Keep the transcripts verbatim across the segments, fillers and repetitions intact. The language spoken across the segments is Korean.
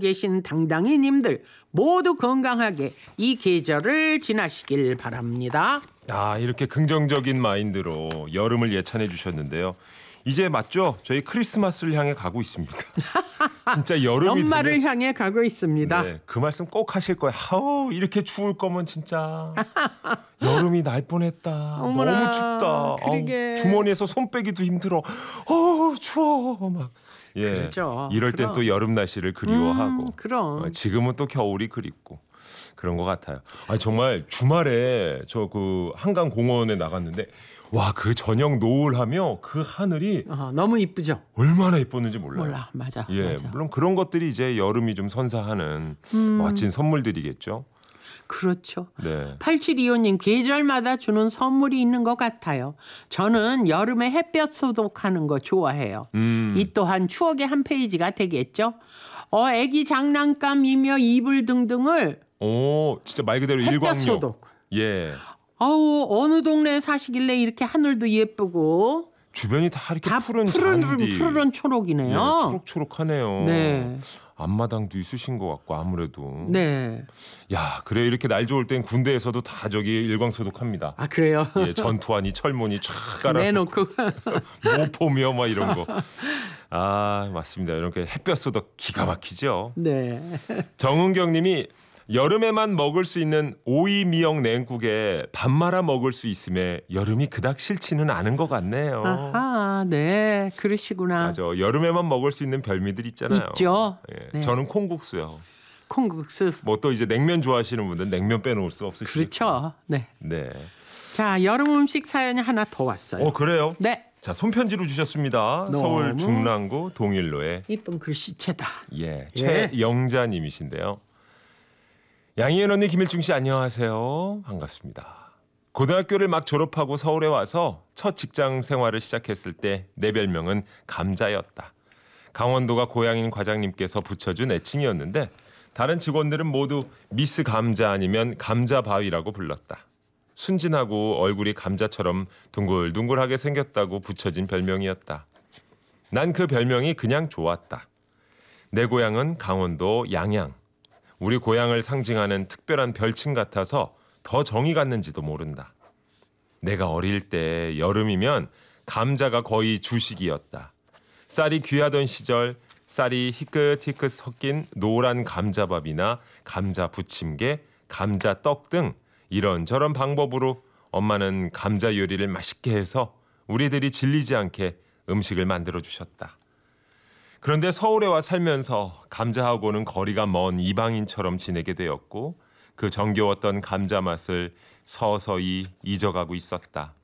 계신 당당이님들 모두 건강하게 이 계절을 지나시길 바랍니다. 아, 이렇게 긍정적인 마인드로 여름을 예찬해 주셨는데요. 이제 맞죠? 저희 크리스마스를 향해 가고 있습니다. 진짜 여름이 연말을 되면, 향해 가고 있습니다. 네, 그 말씀 꼭 하실 거예요. 아우, 이렇게 추울 거면 진짜 여름이 날 뻔했다. 어머나, 너무 춥다. 그러게. 아우, 주머니에서 손 빼기도 힘들어. 어우, 추워. 막. 예. 그렇죠. 이럴 땐 그럼. 또 여름 날씨를 그리워하고. 음, 그럼. 어, 지금은 또 겨울이 그립고. 그런 것 같아요. 아, 정말 주말에 저 그 한강 공원에 나갔는데 와, 그 저녁 노을하며 그 하늘이 어, 너무 이쁘죠? 얼마나 예뻤는지 몰라요. 몰라, 맞아. 예, 맞아. 물론 그런 것들이 이제 여름이 좀 선사하는 음. 멋진 선물들이겠죠. 그렇죠. 네. 팔칠이오님 계절마다 주는 선물이 있는 것 같아요. 저는 여름에 햇볕 소독하는 거 좋아해요. 음. 이 또한 추억의 한 페이지가 되겠죠. 어, 애기 장난감이며 이불 등등을 오, 진짜 말 그대로 햇볕 일광욕. 소독. 예. 아우, 어느 동네에 사시길래 이렇게 하늘도 예쁘고 주변이 다 이렇게 다 푸른 푸른 잔디. 푸른 초록이네요. 예, 초록초록하네요. 네. 앞마당도 있으신 것 같고 아무래도. 네. 야, 그래 이렇게 날 좋을 땐 군대에서도 다 저기 일광 소독합니다. 아, 그래요? 예, 전투환이 철문이 촥 깔아 내놓고. 모포며 막 이런 거. 아, 맞습니다. 이렇게 햇볕 소독 기가 막히죠. 네. 정은경 님이 여름에만 먹을 수 있는 오이 미역 냉국에 밥 말아 먹을 수 있음에 여름이 그닥 싫지는 않은 것 같네요. 아하, 네. 그러시구나. 맞아. 여름에만 먹을 수 있는 별미들 있잖아요. 있죠. 예, 네. 저는 콩국수요. 콩국수. 뭐 또 이제 냉면 좋아하시는 분들은 냉면 빼놓을 수 없으시죠. 그렇죠. 네. 네. 자, 여름 음식 사연이 하나 더 왔어요. 어, 그래요? 네. 자, 손편지로 주셨습니다. 너무 서울 중랑구 동일로의 이쁜 글씨체다. 예, 예. 최영자님이신데요. 양희은 언니, 김일중 씨 안녕하세요. 반갑습니다. 고등학교를 막 졸업하고 서울에 와서 첫 직장 생활을 시작했을 때 내 별명은 감자였다. 강원도가 고향인 과장님께서 붙여준 애칭이었는데 다른 직원들은 모두 미스 감자 아니면 감자바위라고 불렀다. 순진하고 얼굴이 감자처럼 둥글둥글하게 생겼다고 붙여진 별명이었다. 난 그 별명이 그냥 좋았다. 내 고향은 강원도 양양. 우리 고향을 상징하는 특별한 별칭 같아서 더 정이 갔는지도 모른다. 내가 어릴 때 여름이면 감자가 거의 주식이었다. 쌀이 귀하던 시절 쌀이 희끗희끗 섞인 노란 감자밥이나 감자 부침개, 감자떡 등 이런저런 방법으로 엄마는 감자 요리를 맛있게 해서 우리들이 질리지 않게 음식을 만들어 주셨다. 그런데 서울에 와 살면서 감자하고는 거리가 먼 이방인처럼 지내게 되었고 그 정겨웠던 감자 맛을 서서히 잊어가고 있었다.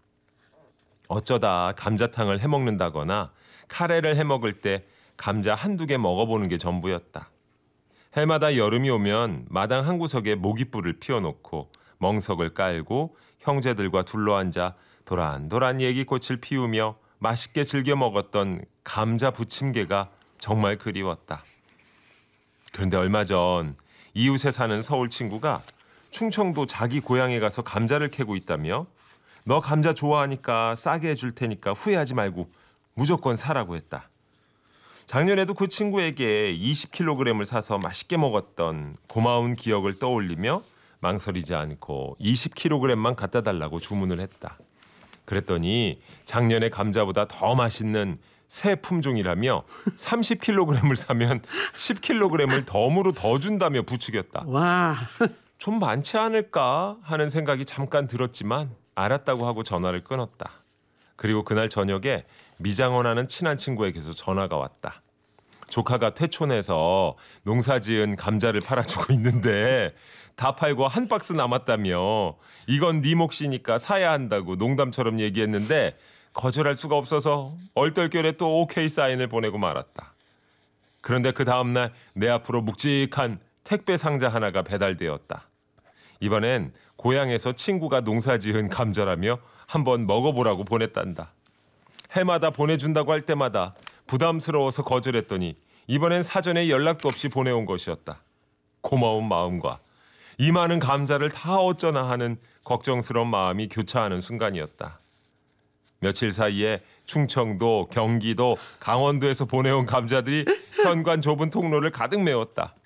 어쩌다 감자탕을 해먹는다거나 카레를 해먹을 때 감자 한두 개 먹어보는 게 전부였다. 해마다 여름이 오면 마당 한 구석에 모깃불을 피워놓고 멍석을 깔고 형제들과 둘러앉아 도란도란 얘기꽃을 피우며 맛있게 즐겨 먹었던 감자 부침개가 정말 그리웠다. 그런데 얼마 전 이웃에 사는 서울 친구가 충청도 자기 고향에 가서 감자를 캐고 있다며 너 감자 좋아하니까 싸게 해줄 테니까 후회하지 말고 무조건 사라고 했다. 작년에도 그 친구에게 이십 킬로그램을 사서 맛있게 먹었던 고마운 기억을 떠올리며 망설이지 않고 이십 킬로그램만 갖다 달라고 주문을 했다. 그랬더니 작년에 감자보다 더 맛있는 새 품종이라며 삼십 킬로그램을 사면 십 킬로그램을 덤으로 더 준다며 부추겼다. 와. 좀 많지 않을까 하는 생각이 잠깐 들었지만 알았다고 하고 전화를 끊었다. 그리고 그날 저녁에 미장원하는 친한 친구에게서 전화가 왔다. 조카가 퇴촌해서 농사지은 감자를 팔아주고 있는데 다 팔고 한 박스 남았다며 이건 네 몫이니까 사야 한다고 농담처럼 얘기했는데 거절할 수가 없어서 얼떨결에 또 오케이 사인을 보내고 말았다. 그런데 그 다음날 내 앞으로 묵직한 택배 상자 하나가 배달되었다. 이번엔 고향에서 친구가 농사지은 감자라며 한번 먹어보라고 보냈단다. 해마다 보내준다고 할 때마다 부담스러워서 거절했더니 이번엔 사전에 연락도 없이 보내온 것이었다. 고마운 마음과 이 많은 감자를 다 어쩌나 하는 걱정스러운 마음이 교차하는 순간이었다. 며칠 사이에 충청도, 경기도, 강원도에서 보내온 감자들이 현관 좁은 통로를 가득 메웠다.